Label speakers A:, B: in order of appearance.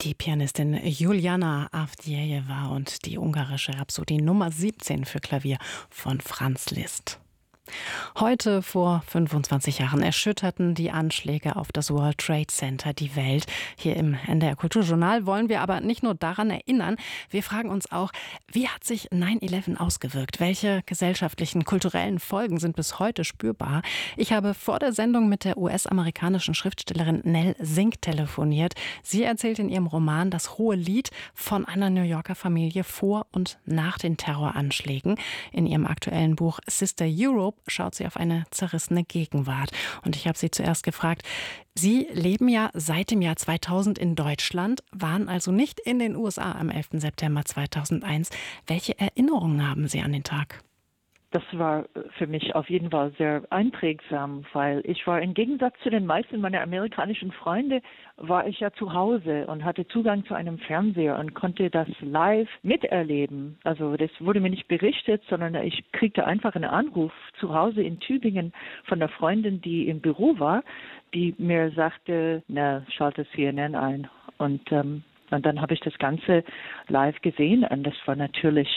A: Die Pianistin Juliana Avdjejewa und die ungarische Rhapsodie Nummer 17 für Klavier von Franz Liszt. Heute vor 25 Jahren erschütterten die Anschläge auf das World Trade Center die Welt. Hier im NDR Kulturjournal wollen wir aber nicht nur daran erinnern, wir fragen uns auch, wie hat sich 9/11 ausgewirkt? Welche gesellschaftlichen, kulturellen Folgen sind bis heute spürbar? Ich habe vor der Sendung mit der US-amerikanischen Schriftstellerin Nell Sink telefoniert. Sie erzählt in ihrem Roman Das Hohe Lied von einer New Yorker Familie vor und nach den Terroranschlägen. In ihrem aktuellen Buch Sister Europe schaut sie auf eine zerrissene Gegenwart. Und ich habe sie zuerst gefragt, Sie leben ja seit dem Jahr 2000 in Deutschland, waren also nicht in den USA am 11. September 2001. Welche Erinnerungen haben Sie an den Tag?
B: Das war für mich auf jeden Fall sehr einprägsam, weil ich war im Gegensatz zu den meisten meiner amerikanischen Freunde, war ich ja zu Hause und hatte Zugang zu einem Fernseher und konnte das live miterleben. Also das wurde mir nicht berichtet, sondern ich kriegte einfach einen Anruf zu Hause in Tübingen von einer Freundin, die im Büro war, die mir sagte, na, schalte CNN ein. Und dann habe ich das Ganze live gesehen und das war natürlich